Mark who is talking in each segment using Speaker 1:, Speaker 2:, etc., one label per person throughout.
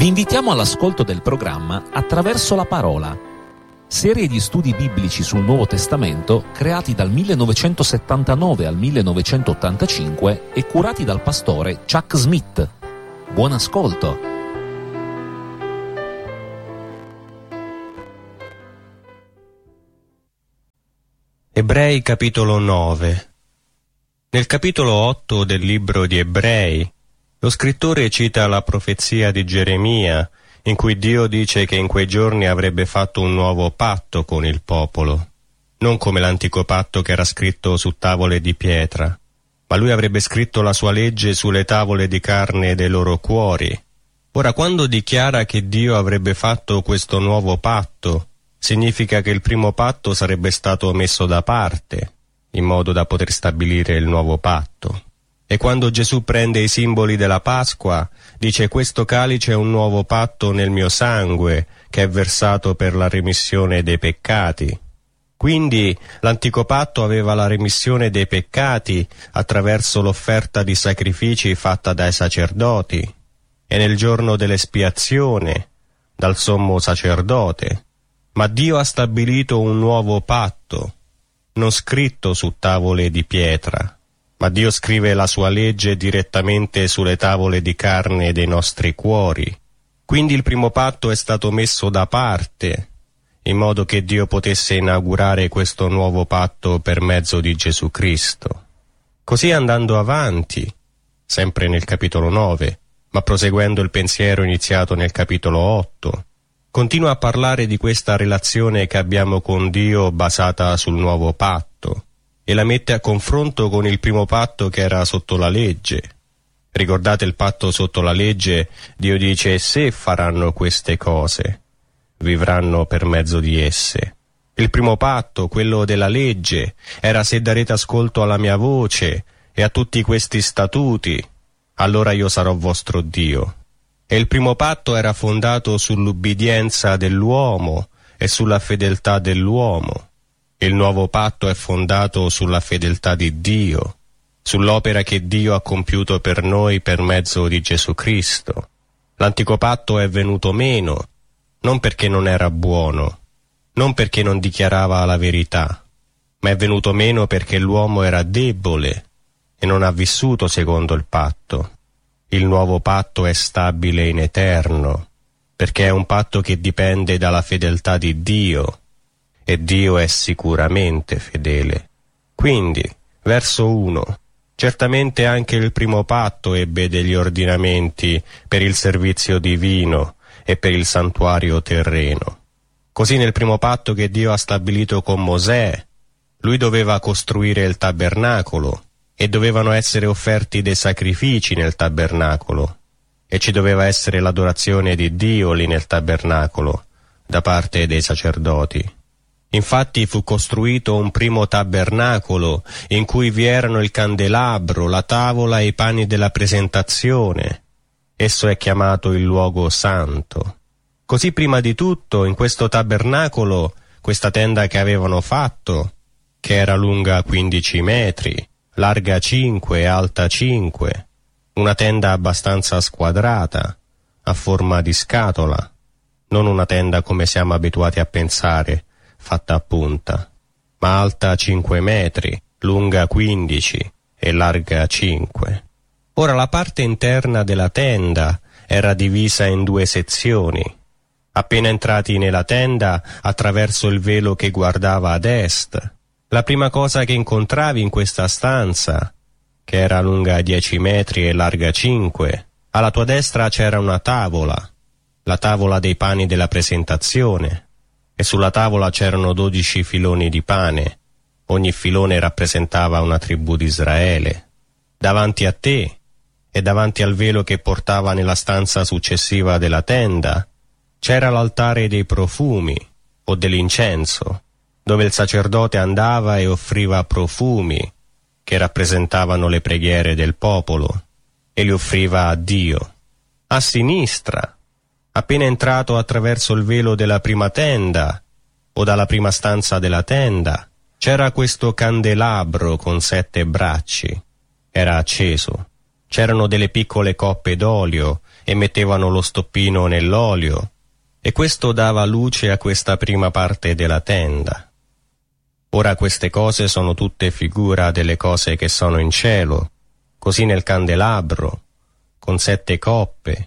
Speaker 1: Vi invitiamo all'ascolto del programma Attraverso la Parola, serie di studi biblici sul Nuovo Testamento creati dal 1979 al 1985 e curati dal pastore Chuck Smith. Buon ascolto!
Speaker 2: Ebrei capitolo 9. Nel capitolo 8 del libro di Ebrei, lo scrittore cita la profezia di Geremia, in cui Dio dice che in quei giorni avrebbe fatto un nuovo patto con il popolo, non come l'antico patto che era scritto su tavole di pietra, ma lui avrebbe scritto la sua legge sulle tavole di carne dei loro cuori. Ora, quando dichiara che Dio avrebbe fatto questo nuovo patto, significa che il primo patto sarebbe stato messo da parte, in modo da poter stabilire il nuovo patto. E quando Gesù prende i simboli della Pasqua, dice: questo calice è un nuovo patto nel mio sangue, che è versato per la remissione dei peccati. Quindi l'antico patto aveva la remissione dei peccati attraverso l'offerta di sacrifici fatta dai sacerdoti, e nel giorno dell'espiazione, dal sommo sacerdote. Ma Dio ha stabilito un nuovo patto, non scritto su tavole di pietra, ma Dio scrive la sua legge direttamente sulle tavole di carne dei nostri cuori. Quindi il primo patto è stato messo da parte, in modo che Dio potesse inaugurare questo nuovo patto per mezzo di Gesù Cristo. Così, andando avanti, sempre nel capitolo 9, ma proseguendo il pensiero iniziato nel capitolo 8, continua a parlare di questa relazione che abbiamo con Dio basata sul nuovo patto, e la mette a confronto con il primo patto che era sotto la legge. Ricordate il patto sotto la legge? Dio dice: se faranno queste cose, vivranno per mezzo di esse. Il primo patto, quello della legge, era: se darete ascolto alla mia voce e a tutti questi statuti, allora io sarò vostro Dio. E il primo patto era fondato sull'ubbidienza dell'uomo e sulla fedeltà dell'uomo. Il nuovo patto è fondato sulla fedeltà di Dio, sull'opera che Dio ha compiuto per noi per mezzo di Gesù Cristo. L'antico patto è venuto meno, non perché non era buono, non perché non dichiarava la verità, ma è venuto meno perché l'uomo era debole e non ha vissuto secondo il patto. Il nuovo patto è stabile in eterno, perché è un patto che dipende dalla fedeltà di Dio, e Dio è sicuramente fedele. Quindi, verso 1, certamente anche il primo patto ebbe degli ordinamenti per il servizio divino e per il santuario terreno. Così nel primo patto che Dio ha stabilito con Mosè, lui doveva costruire il tabernacolo, e dovevano essere offerti dei sacrifici nel tabernacolo, e ci doveva essere l'adorazione di Dio lì nel tabernacolo, da parte dei sacerdoti. Infatti fu costruito un primo tabernacolo in cui vi erano il candelabro, la tavola e i pani della presentazione. Esso è chiamato il luogo santo. Così, prima di tutto, in questo tabernacolo, questa tenda che avevano fatto, che era lunga 15 metri, larga 5 e alta 5, una tenda abbastanza squadrata, a forma di scatola, non una tenda come siamo abituati a pensare, fatta a punta, ma alta 5 metri, lunga 15 e larga 5. Ora, la parte interna della tenda era divisa in 2 sezioni. Appena entrati nella tenda, attraverso il velo che guardava ad est, la prima cosa che incontravi in questa stanza, che era lunga 10 metri e larga 5, alla tua destra c'era una tavola, la tavola dei pani della presentazione, e sulla tavola c'erano 12 filoni di pane. Ogni filone rappresentava una tribù di Israele. Davanti a te e davanti al velo che portava nella stanza successiva della tenda c'era l'altare dei profumi, o dell'incenso, dove il sacerdote andava e offriva profumi che rappresentavano le preghiere del popolo, e li offriva a Dio. A sinistra, appena entrato attraverso il velo della prima tenda o dalla prima stanza della tenda, c'era questo candelabro con 7 bracci. Era acceso. C'erano delle piccole coppe d'olio e mettevano lo stoppino nell'olio, e questo dava luce a questa prima parte della tenda. Ora queste cose sono tutte figura delle cose che sono in cielo, così nel candelabro, con 7 coppe,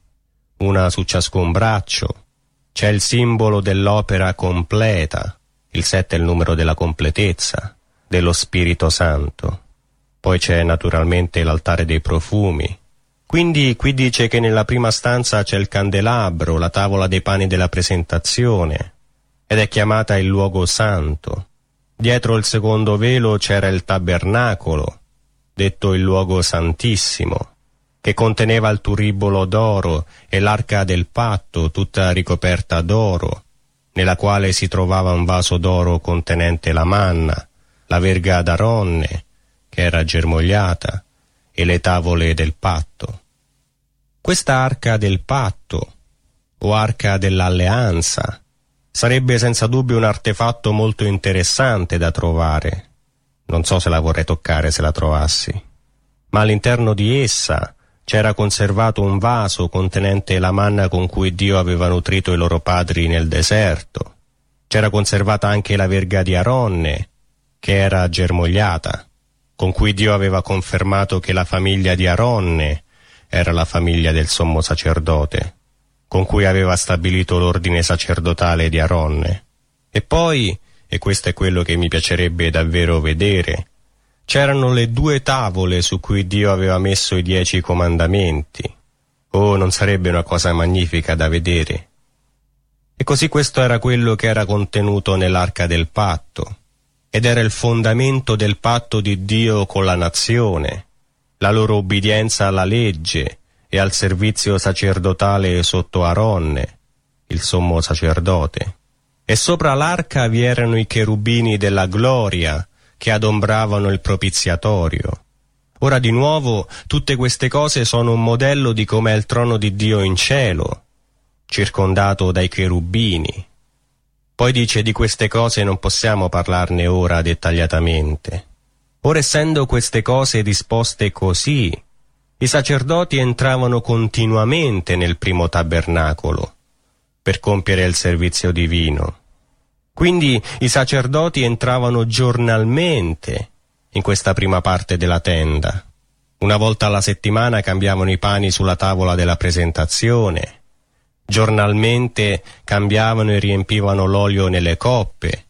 Speaker 2: una su ciascun braccio, c'è il simbolo dell'opera completa, il 7 è il numero della completezza, dello Spirito Santo. Poi c'è naturalmente l'altare dei profumi. Quindi qui dice che nella prima stanza c'è il candelabro, la tavola dei pani della presentazione, ed è chiamata il luogo santo. Dietro il secondo velo c'era il tabernacolo, detto il luogo santissimo, che conteneva il turibolo d'oro e l'arca del patto tutta ricoperta d'oro, nella quale si trovava un vaso d'oro contenente la manna, la verga d'Aronne, che era germogliata, e le tavole del patto. Questa arca del patto, o arca dell'alleanza, sarebbe senza dubbio un artefatto molto interessante da trovare. Non so se la vorrei toccare se la trovassi. Ma all'interno di essa c'era conservato un vaso contenente la manna con cui Dio aveva nutrito i loro padri nel deserto. C'era conservata anche la verga di Aronne, che era germogliata, con cui Dio aveva confermato che la famiglia di Aronne era la famiglia del sommo sacerdote, con cui aveva stabilito l'ordine sacerdotale di Aronne. E poi, e questo è quello che mi piacerebbe davvero vedere, c'erano le 2 tavole su cui Dio aveva messo i 10 comandamenti. Oh, non sarebbe una cosa magnifica da vedere? E così questo era quello che era contenuto nell'arca del patto, ed era il fondamento del patto di Dio con la nazione, la loro obbedienza alla legge e al servizio sacerdotale sotto Aronne, il sommo sacerdote. E sopra l'arca vi erano i cherubini della gloria che adombravano il propiziatorio. Ora di nuovo tutte queste cose sono un modello di com'è il trono di Dio in cielo, circondato dai cherubini. Poi dice di queste cose non possiamo parlarne ora dettagliatamente. Ora essendo queste cose disposte così, i sacerdoti entravano continuamente nel primo tabernacolo per compiere il servizio divino. Quindi i sacerdoti entravano giornalmente in questa prima parte della tenda. Una volta alla settimana cambiavano i pani sulla tavola della presentazione. Giornalmente cambiavano e riempivano l'olio nelle coppe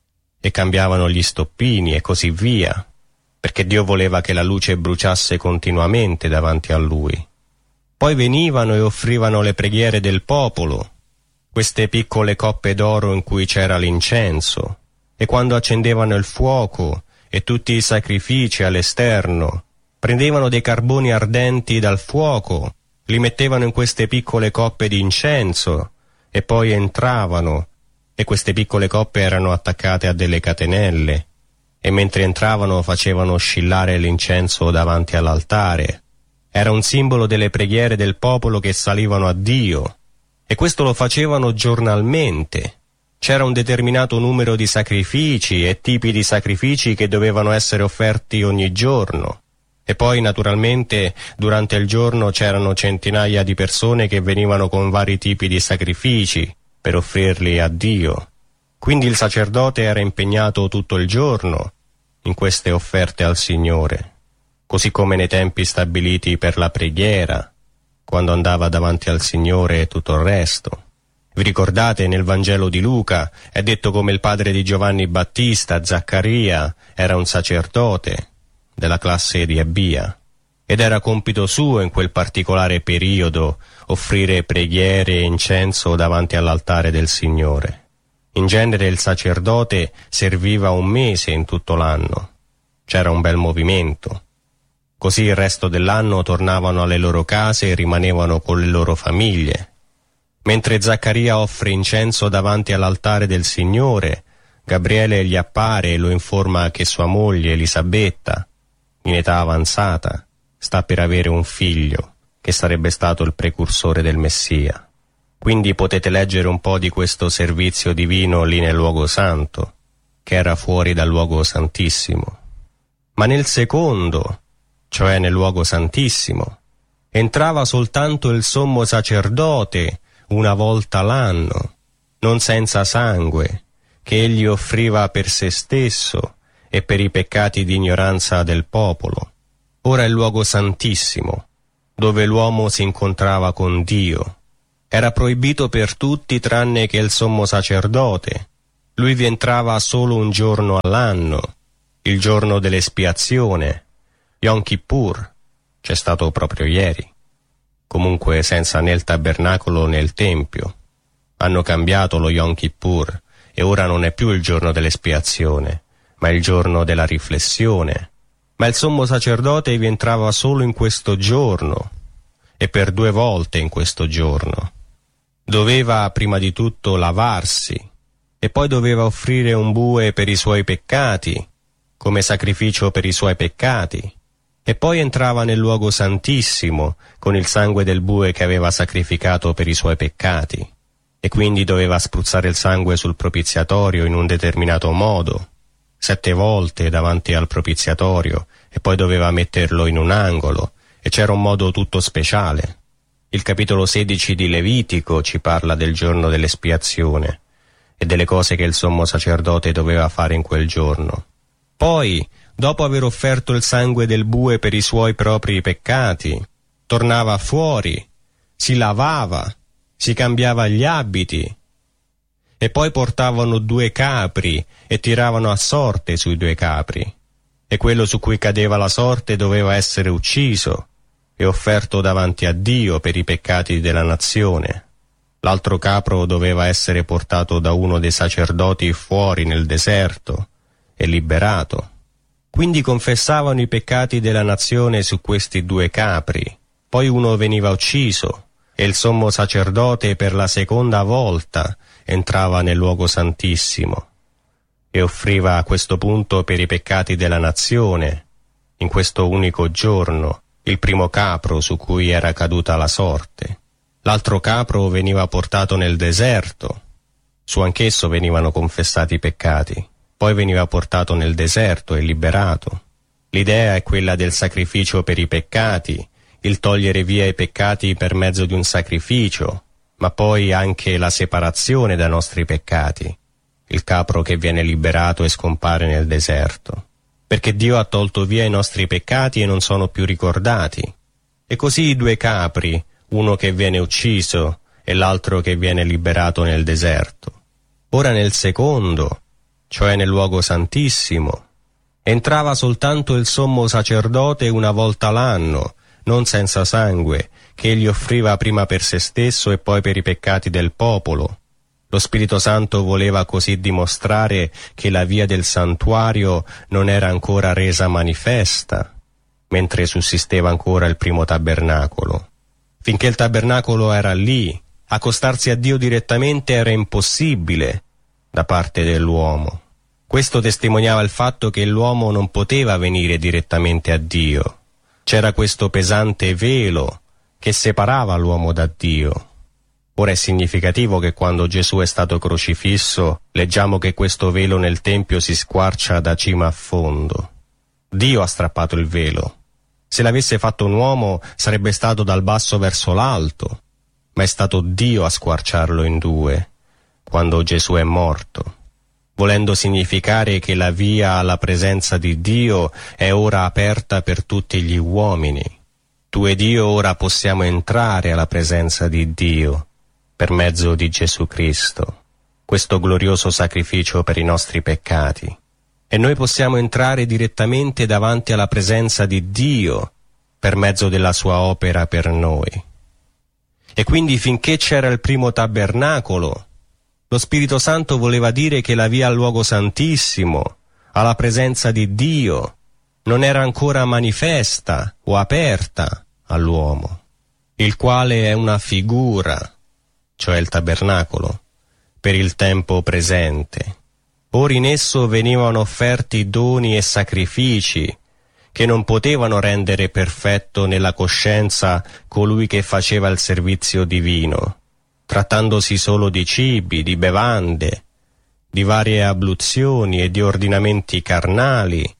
Speaker 2: e cambiavano gli stoppini e così via, perché Dio voleva che la luce bruciasse continuamente davanti a Lui. Poi venivano e offrivano le preghiere del popolo, queste piccole coppe d'oro in cui c'era l'incenso, e quando accendevano il fuoco e tutti i sacrifici all'esterno, prendevano dei carboni ardenti dal fuoco, li mettevano in queste piccole coppe di incenso e poi entravano, e queste piccole coppe erano attaccate a delle catenelle, e mentre entravano facevano oscillare l'incenso davanti all'altare. Era un simbolo delle preghiere del popolo che salivano a Dio, e questo lo facevano giornalmente. C'era un determinato numero di sacrifici e tipi di sacrifici che dovevano essere offerti ogni giorno. E poi naturalmente durante il giorno c'erano centinaia di persone che venivano con vari tipi di sacrifici per offrirli a Dio. Quindi il sacerdote era impegnato tutto il giorno in queste offerte al Signore, così come nei tempi stabiliti per la preghiera, quando andava davanti al Signore e tutto il resto. Vi ricordate, nel Vangelo di Luca è detto come il padre di Giovanni Battista, Zaccaria, era un sacerdote della classe di Abia, ed era compito suo in quel particolare periodo offrire preghiere e incenso davanti all'altare del Signore. In genere il sacerdote serviva 1 mese in tutto l'anno. C'era un bel movimento. Così il resto dell'anno tornavano alle loro case e rimanevano con le loro famiglie. Mentre Zaccaria offre incenso davanti all'altare del Signore, Gabriele gli appare e lo informa che sua moglie Elisabetta, in età avanzata, sta per avere un figlio, che sarebbe stato il precursore del Messia. Quindi potete leggere un po' di questo servizio divino lì nel luogo santo, che era fuori dal luogo santissimo. Ma nel secondo, cioè nel luogo santissimo, entrava soltanto il sommo sacerdote una volta l'anno, non senza sangue, che egli offriva per se stesso e per i peccati di ignoranza del popolo. Ora il luogo santissimo, dove l'uomo si incontrava con Dio, era proibito per tutti tranne che il sommo sacerdote. Lui vi entrava solo un giorno all'anno, il giorno dell'espiazione, Yom Kippur, c'è stato proprio ieri. Comunque senza né il tabernacolo né il tempio. Hanno cambiato lo Yom Kippur e ora non è più il giorno dell'espiazione, ma il giorno della riflessione. Ma il sommo sacerdote vi entrava solo in questo giorno e per 2 volte in questo giorno. Doveva prima di tutto lavarsi e poi doveva offrire un bue per i suoi peccati, come sacrificio per i suoi peccati, e poi entrava nel luogo santissimo con il sangue del bue che aveva sacrificato per i suoi peccati, e quindi doveva spruzzare il sangue sul propiziatorio in un determinato modo, 7 volte davanti al propiziatorio, e poi doveva metterlo in un angolo, e c'era un modo tutto speciale. Il capitolo 16 di Levitico ci parla del giorno dell'espiazione e delle cose che il sommo sacerdote doveva fare in quel giorno. Poi, dopo aver offerto il sangue del bue per i suoi propri peccati, tornava fuori, si lavava, si cambiava gli abiti, e poi portavano 2 capri e tiravano a sorte sui 2 capri, e quello su cui cadeva la sorte doveva essere ucciso e offerto davanti a Dio per i peccati della nazione. L'altro capro doveva essere portato da uno dei sacerdoti fuori nel deserto e liberato. Quindi confessavano i peccati della nazione su questi 2 capri, poi uno veniva ucciso e il sommo sacerdote per la seconda volta entrava nel luogo santissimo e offriva a questo punto per i peccati della nazione, in questo unico giorno, il primo capro su cui era caduta la sorte. L'altro capro veniva portato nel deserto, su anch'esso venivano confessati i peccati, poi veniva portato nel deserto e liberato. L'idea è quella del sacrificio per i peccati, il togliere via i peccati per mezzo di un sacrificio, ma poi anche la separazione dai nostri peccati, il capro che viene liberato e scompare nel deserto, perché Dio ha tolto via i nostri peccati e non sono più ricordati. E così i 2 capri, uno che viene ucciso e l'altro che viene liberato nel deserto. Ora nel secondo, cioè nel luogo santissimo, entrava soltanto il sommo sacerdote una volta l'anno, non senza sangue, che egli offriva prima per se stesso e poi per i peccati del popolo. Lo Spirito Santo voleva così dimostrare che la via del santuario non era ancora resa manifesta, mentre sussisteva ancora il primo tabernacolo. Finché il tabernacolo era lì, accostarsi a Dio direttamente era impossibile da parte dell'uomo. Questo testimoniava il fatto che l'uomo non poteva venire direttamente a Dio. C'era questo pesante velo che separava l'uomo da Dio. Ora è significativo che quando Gesù è stato crocifisso, leggiamo che questo velo nel Tempio si squarcia da cima a fondo. Dio ha strappato il velo. Se l'avesse fatto un uomo sarebbe stato dal basso verso l'alto, ma è stato Dio a squarciarlo in 2, quando Gesù è morto, volendo significare che la via alla presenza di Dio è ora aperta per tutti gli uomini. Tu ed io ora possiamo entrare alla presenza di Dio per mezzo di Gesù Cristo, questo glorioso sacrificio per i nostri peccati. E noi possiamo entrare direttamente davanti alla presenza di Dio per mezzo della sua opera per noi. E quindi finché c'era il primo tabernacolo, lo Spirito Santo voleva dire che la via al luogo santissimo, alla presenza di Dio, non era ancora manifesta o aperta all'uomo, il quale è una figura, cioè il tabernacolo, per il tempo presente. Ora in esso venivano offerti doni e sacrifici che non potevano rendere perfetto nella coscienza colui che faceva il servizio divino, trattandosi solo di cibi, di bevande, di varie abluzioni e di ordinamenti carnali,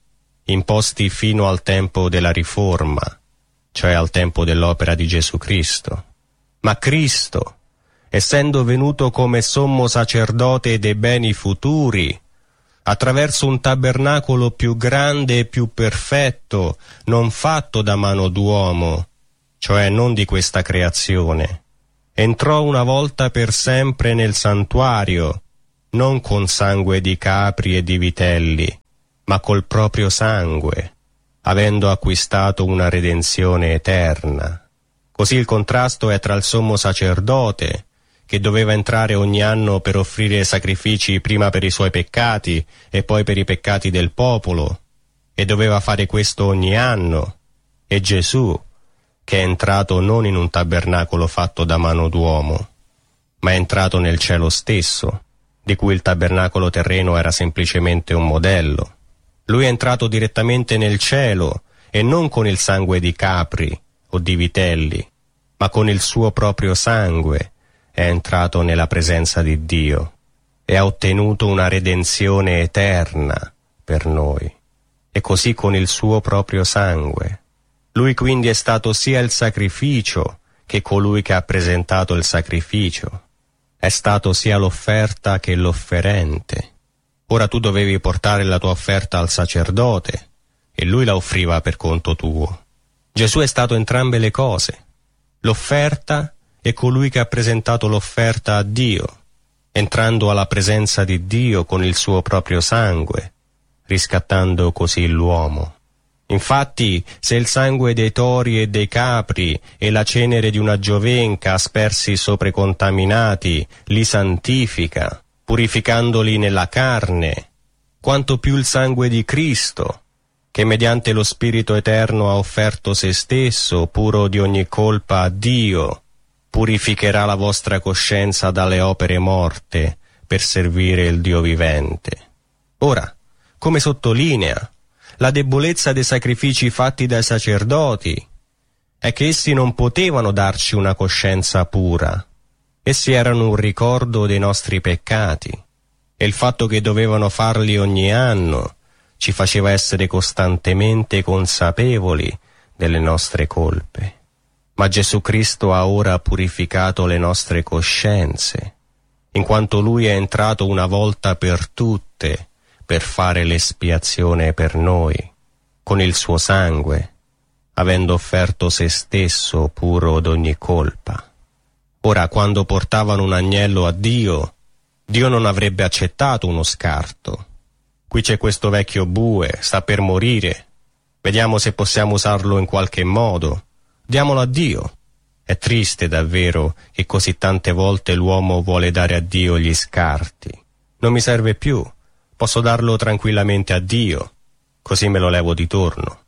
Speaker 2: imposti fino al tempo della Riforma, cioè al tempo dell'opera di Gesù Cristo. Ma Cristo, essendo venuto come sommo sacerdote dei beni futuri, attraverso un tabernacolo più grande e più perfetto, non fatto da mano d'uomo, cioè non di questa creazione, entrò una volta per sempre nel santuario, non con sangue di capri e di vitelli, ma col proprio sangue, avendo acquistato una redenzione eterna. Così il contrasto è tra il sommo sacerdote, che doveva entrare ogni anno per offrire sacrifici prima per i suoi peccati e poi per i peccati del popolo, e doveva fare questo ogni anno, e Gesù, che è entrato non in un tabernacolo fatto da mano d'uomo, ma è entrato nel cielo stesso, di cui il tabernacolo terreno era semplicemente un modello. Lui è entrato direttamente nel cielo, e non con il sangue di capri o di vitelli, ma con il suo proprio sangue, è entrato nella presenza di Dio e ha ottenuto una redenzione eterna per noi, e così con il suo proprio sangue. Lui quindi è stato sia il sacrificio che colui che ha presentato il sacrificio, è stato sia l'offerta che l'offerente. Ora tu dovevi portare la tua offerta al sacerdote e lui la offriva per conto tuo. Gesù è stato entrambe le cose, l'offerta e colui che ha presentato l'offerta a Dio, entrando alla presenza di Dio con il suo proprio sangue, riscattando così l'uomo. Infatti, se il sangue dei tori e dei capri e la cenere di una giovenca aspersi sopra i contaminati li santifica, purificandoli nella carne, quanto più il sangue di Cristo, che mediante lo Spirito Eterno ha offerto se stesso, puro di ogni colpa a Dio, purificherà la vostra coscienza dalle opere morte per servire il Dio vivente. Ora, come sottolinea, la debolezza dei sacrifici fatti dai sacerdoti è che essi non potevano darci una coscienza pura. Essi erano un ricordo dei nostri peccati, e il fatto che dovevano farli ogni anno ci faceva essere costantemente consapevoli delle nostre colpe. Ma Gesù Cristo ha ora purificato le nostre coscienze, in quanto Lui è entrato una volta per tutte per fare l'espiazione per noi, con il suo sangue, avendo offerto se stesso puro d'ogni colpa. Ora, quando portavano un agnello a Dio, Dio non avrebbe accettato uno scarto. Qui c'è questo vecchio bue, sta per morire, vediamo se possiamo usarlo in qualche modo. Diamolo a Dio. È triste davvero che così tante volte l'uomo vuole dare a Dio gli scarti. Non mi serve più, posso darlo tranquillamente a Dio, così me lo levo di torno.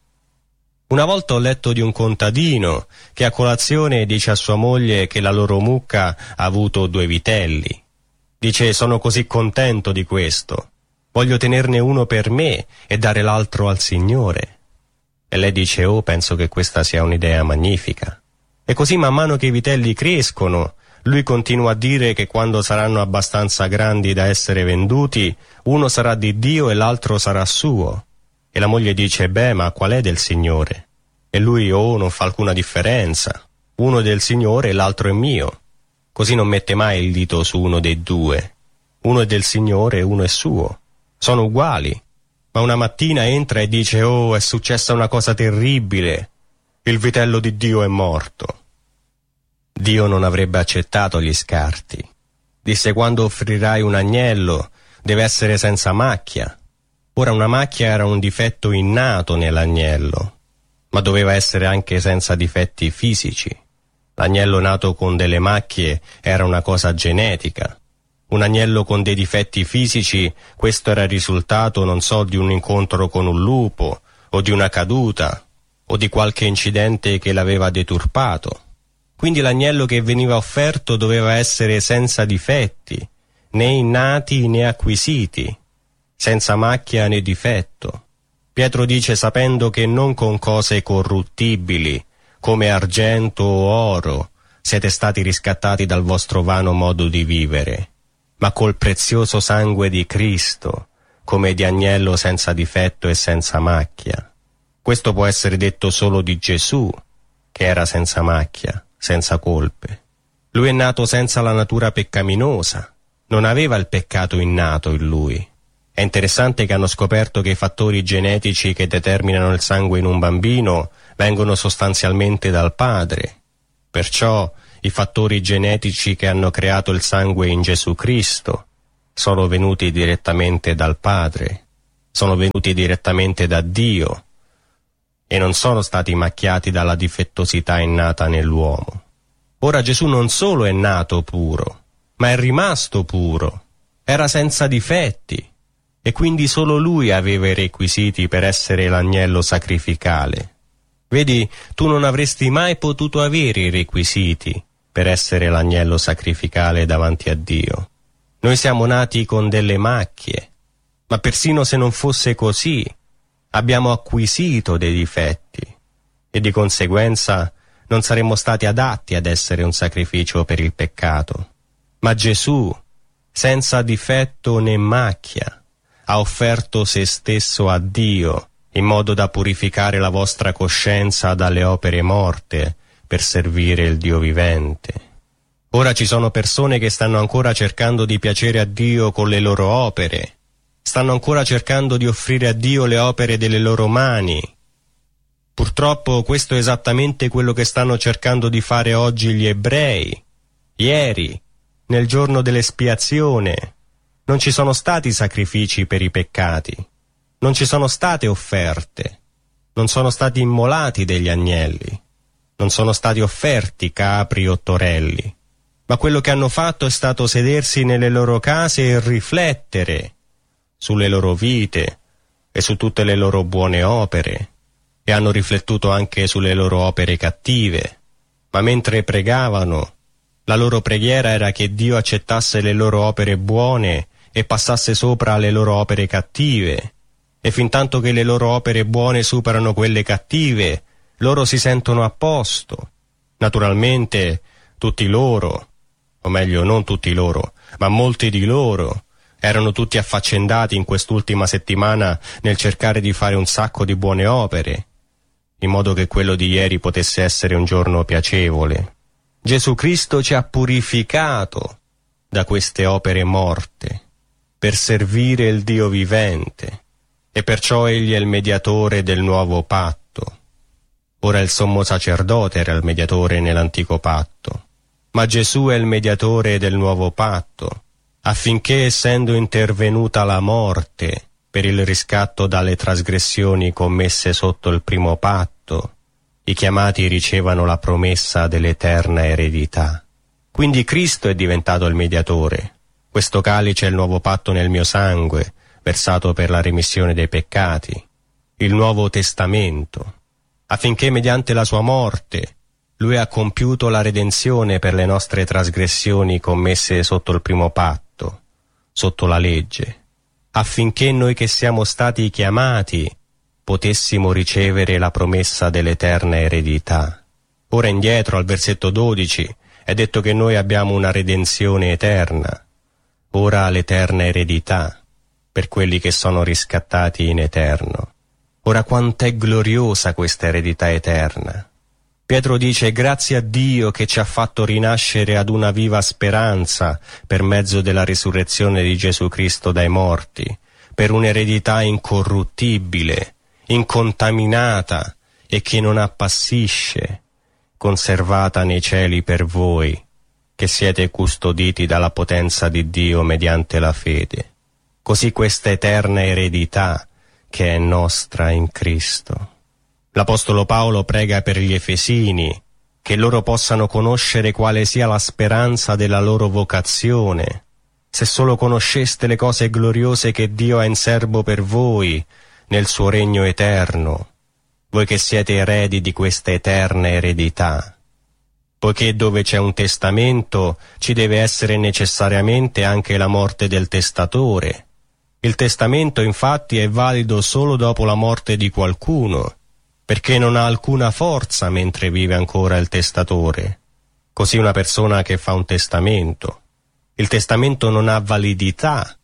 Speaker 2: Una volta ho letto di un contadino che a colazione dice a sua moglie che la loro mucca ha avuto 2 vitelli. Dice: sono così contento di questo, voglio tenerne uno per me e dare l'altro al Signore. E lei dice: oh, penso che questa sia un'idea magnifica. E così man mano che i vitelli crescono, lui continua a dire che quando saranno abbastanza grandi da essere venduti, uno sarà di Dio e l'altro sarà suo. E la moglie dice: beh, ma qual è del Signore? E lui: oh, non fa alcuna differenza. Uno è del Signore e l'altro è mio. Così non mette mai il dito su uno dei due. Uno è del Signore e uno è suo. Sono uguali. Ma una mattina entra e dice: oh, è successa una cosa terribile, il vitello di Dio è morto. Dio non avrebbe accettato gli scarti. Disse: quando offrirai un agnello deve essere senza macchia. Ora, una macchia era un difetto innato nell'agnello, ma doveva essere anche senza difetti fisici. L'agnello nato con delle macchie era una cosa genetica. Un agnello con dei difetti fisici, questo era il risultato, non so, di un incontro con un lupo, o di una caduta, o di qualche incidente che l'aveva deturpato. Quindi l'agnello che veniva offerto doveva essere senza difetti, né innati né acquisiti, senza macchia né difetto. Pietro dice: sapendo che non con cose corruttibili, come argento o oro, siete stati riscattati dal vostro vano modo di vivere, ma col prezioso sangue di Cristo, come di agnello senza difetto e senza macchia. Questo può essere detto solo di Gesù, che era senza macchia, senza colpe. Lui è nato senza la natura peccaminosa, non aveva il peccato innato in lui. È interessante che hanno scoperto che i fattori genetici che determinano il sangue in un bambino vengono sostanzialmente dal padre. Perciò i fattori genetici che hanno creato il sangue in Gesù Cristo sono venuti direttamente dal Padre, sono venuti direttamente da Dio e non sono stati macchiati dalla difettosità innata nell'uomo. Ora Gesù non solo è nato puro, ma è rimasto puro, era senza difetti e quindi solo lui aveva i requisiti per essere l'agnello sacrificale. Vedi, tu non avresti mai potuto avere i requisiti per essere l'agnello sacrificale davanti a Dio. Noi siamo nati con delle macchie, ma persino se non fosse così, abbiamo acquisito dei difetti e di conseguenza non saremmo stati adatti ad essere un sacrificio per il peccato. Ma Gesù, senza difetto né macchia, ha offerto se stesso a Dio in modo da purificare la vostra coscienza dalle opere morte per servire il Dio vivente. Ora ci sono persone che stanno ancora cercando di piacere a Dio con le loro opere, stanno ancora cercando di offrire a Dio le opere delle loro mani. Purtroppo questo è esattamente quello che stanno cercando di fare oggi gli ebrei. Ieri, nel giorno dell'espiazione, non ci sono stati sacrifici per i peccati, non ci sono state offerte, non sono stati immolati degli agnelli, non sono stati offerti capri o torelli. Ma quello che hanno fatto è stato sedersi nelle loro case e riflettere sulle loro vite e su tutte le loro buone opere, e hanno riflettuto anche sulle loro opere cattive. Ma mentre pregavano, la loro preghiera era che Dio accettasse le loro opere buone e passasse sopra alle loro opere cattive, e fintanto che le loro opere buone superano quelle cattive, loro si sentono a posto. Naturalmente, tutti loro, o meglio non tutti loro, ma molti di loro, erano tutti affaccendati in quest'ultima settimana nel cercare di fare un sacco di buone opere, in modo che quello di ieri potesse essere un giorno piacevole. Gesù Cristo ci ha purificato da queste opere morte per servire il Dio vivente, e perciò egli è il mediatore del nuovo patto. Ora il sommo sacerdote era il mediatore nell'antico patto, ma Gesù è il mediatore del nuovo patto, affinché, essendo intervenuta la morte per il riscatto dalle trasgressioni commesse sotto il primo patto, i chiamati ricevano la promessa dell'eterna eredità. Quindi Cristo è diventato il mediatore. Questo calice è il nuovo patto nel mio sangue, versato per la remissione dei peccati, il Nuovo Testamento, affinché mediante la sua morte Lui ha compiuto la redenzione per le nostre trasgressioni commesse sotto il primo patto, sotto la legge, affinché noi che siamo stati chiamati potessimo ricevere la promessa dell'eterna eredità. Ora indietro al versetto 12 è detto che noi abbiamo una redenzione eterna, ora l'eterna eredità per quelli che sono riscattati in eterno. Ora quant'è gloriosa questa eredità eterna! Pietro dice: grazie a Dio che ci ha fatto rinascere ad una viva speranza per mezzo della risurrezione di Gesù Cristo dai morti, per un'eredità incorruttibile, incontaminata e che non appassisce, conservata nei cieli per voi, che siete custoditi dalla potenza di Dio mediante la fede. Così questa eterna eredità che è nostra in Cristo. L'Apostolo Paolo prega per gli Efesini, che loro possano conoscere quale sia la speranza della loro vocazione. Se solo conosceste le cose gloriose che Dio ha in serbo per voi, nel suo regno eterno, voi che siete eredi di questa eterna eredità. Poiché dove c'è un testamento ci deve essere necessariamente anche la morte del testatore. Il testamento infatti è valido solo dopo la morte di qualcuno, perché non ha alcuna forza mentre vive ancora il testatore. Così una persona che fa un testamento, il testamento non ha validità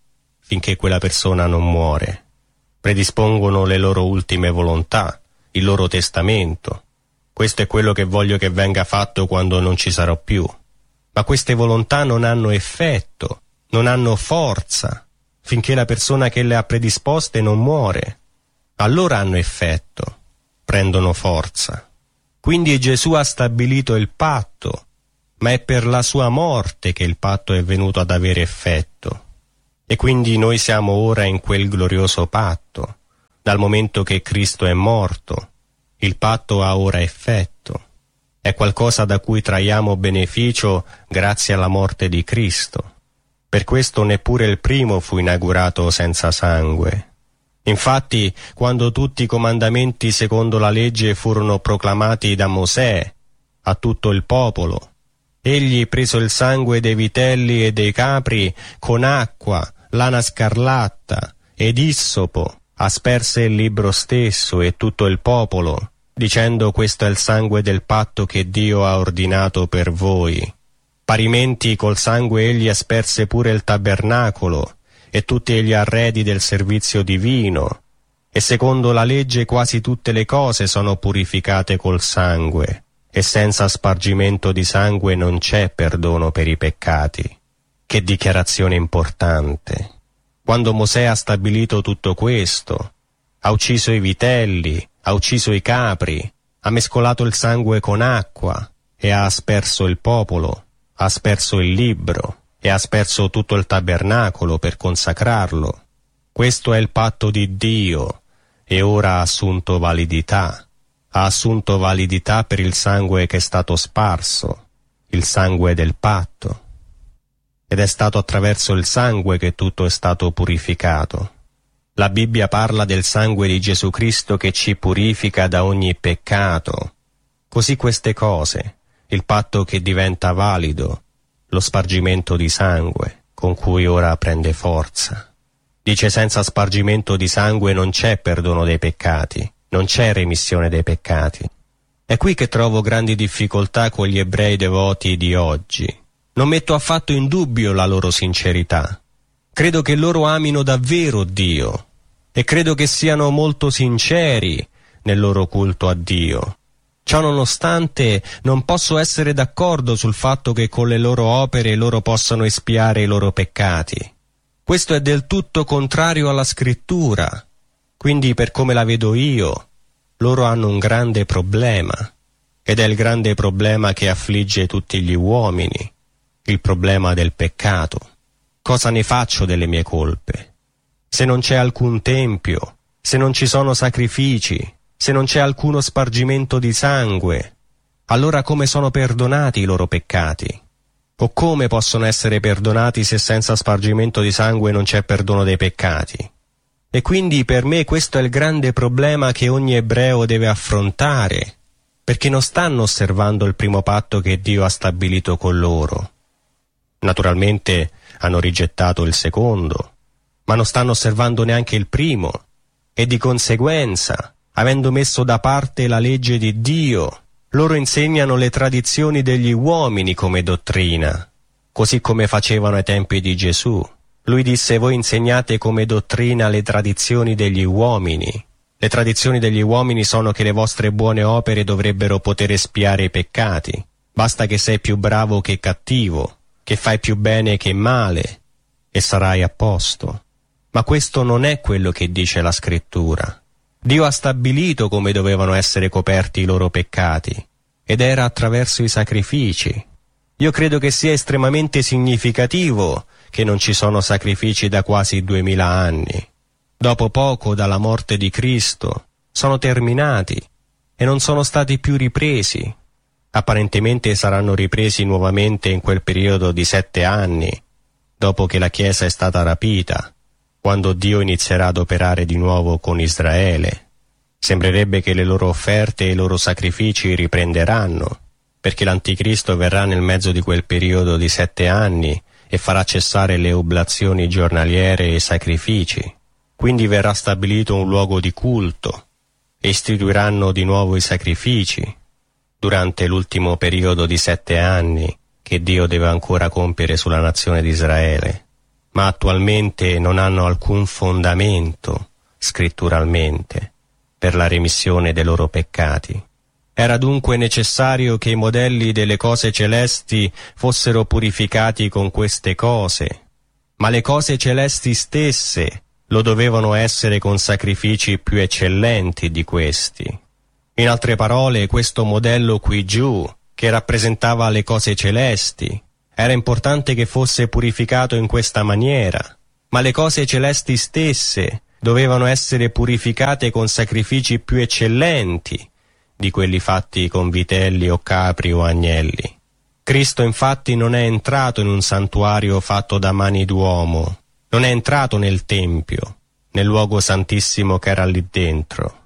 Speaker 2: finché quella persona non muore. Predispongono le loro ultime volontà, il loro testamento. Questo è quello che voglio che venga fatto quando non ci sarò più. Ma queste volontà non hanno effetto, non hanno forza, finché la persona che le ha predisposte non muore. Allora hanno effetto, prendono forza. Quindi Gesù ha stabilito il patto, ma è per la sua morte che il patto è venuto ad avere effetto. E quindi noi siamo ora in quel glorioso patto. Dal momento che Cristo è morto, il patto ha ora effetto. È qualcosa da cui traiamo beneficio grazie alla morte di Cristo. Per questo neppure il primo fu inaugurato senza sangue. Infatti, quando tutti i comandamenti secondo la legge furono proclamati da Mosè a tutto il popolo, egli, preso il sangue dei vitelli e dei capri, con acqua, lana scarlatta ed issopo, asperse il libro stesso e tutto il popolo, dicendo: questo è il sangue del patto che Dio ha ordinato per voi. Parimenti col sangue egli asperse pure il tabernacolo e tutti gli arredi del servizio divino, e secondo la legge quasi tutte le cose sono purificate col sangue, e senza spargimento di sangue non c'è perdono per i peccati. Che dichiarazione importante! Quando Mosè ha stabilito tutto questo, ha ucciso i vitelli, ha ucciso i capri, ha mescolato il sangue con acqua e ha asperso il popolo, ha asperso il libro e ha asperso tutto il tabernacolo per consacrarlo. Questo è il patto di Dio e ora ha assunto validità. Ha assunto validità per il sangue che è stato sparso, il sangue del patto. Ed è stato attraverso il sangue che tutto è stato purificato. La Bibbia parla del sangue di Gesù Cristo che ci purifica da ogni peccato. Così queste cose, il patto che diventa valido, lo spargimento di sangue, con cui ora prende forza. Dice: senza spargimento di sangue non c'è perdono dei peccati, non c'è remissione dei peccati. È qui che trovo grandi difficoltà con gli ebrei devoti di oggi. Non metto affatto in dubbio la loro sincerità. Credo che loro amino davvero Dio e credo che siano molto sinceri nel loro culto a Dio. Ciò nonostante non posso essere d'accordo sul fatto che con le loro opere loro possano espiare i loro peccati. Questo è del tutto contrario alla Scrittura. Quindi, per come la vedo io, loro hanno un grande problema, ed è il grande problema che affligge tutti gli uomini, il problema del peccato. Cosa ne faccio delle mie colpe? Se non c'è alcun tempio, se non ci sono sacrifici, se non c'è alcuno spargimento di sangue, allora come sono perdonati i loro peccati? O come possono essere perdonati se senza spargimento di sangue non c'è perdono dei peccati? E quindi per me questo è il grande problema che ogni ebreo deve affrontare, perché non stanno osservando il primo patto che Dio ha stabilito con loro. Naturalmente hanno rigettato il secondo, ma non stanno osservando neanche il primo, e di conseguenza, avendo messo da parte la legge di Dio, loro insegnano le tradizioni degli uomini come dottrina, così come facevano ai tempi di Gesù. Lui disse: voi insegnate come dottrina le tradizioni degli uomini. Le tradizioni degli uomini sono che le vostre buone opere dovrebbero poter espiare i peccati. Basta che sei più bravo che cattivo, che fai più bene che male, e sarai a posto. Ma questo non è quello che dice la Scrittura. Dio ha stabilito come dovevano essere coperti i loro peccati, ed era attraverso i sacrifici. Io credo che sia estremamente significativo che non ci sono sacrifici da quasi 2000 anni. Dopo poco dalla morte di Cristo sono terminati e non sono stati più ripresi. Apparentemente saranno ripresi nuovamente in quel periodo di 7 anni, dopo che la Chiesa è stata rapita, quando Dio inizierà ad operare di nuovo con Israele. Sembrerebbe che le loro offerte e i loro sacrifici riprenderanno, perché l'Anticristo verrà nel mezzo di quel periodo di 7 anni e farà cessare le oblazioni giornaliere e i sacrifici. Quindi verrà stabilito un luogo di culto e istituiranno di nuovo i sacrifici durante l'ultimo periodo di 7 anni che Dio deve ancora compiere sulla nazione di Israele. ma attualmente non hanno alcun fondamento, scritturalmente, per la remissione dei loro peccati. Era dunque necessario che i modelli delle cose celesti fossero purificati con queste cose, ma le cose celesti stesse lo dovevano essere con sacrifici più eccellenti di questi. In altre parole, questo modello qui giù, che rappresentava le cose celesti, era importante che fosse purificato in questa maniera, ma le cose celesti stesse dovevano essere purificate con sacrifici più eccellenti di quelli fatti con vitelli o capri o agnelli. Cristo infatti non è entrato in un santuario fatto da mani d'uomo, non è entrato nel Tempio, nel luogo santissimo che era lì dentro.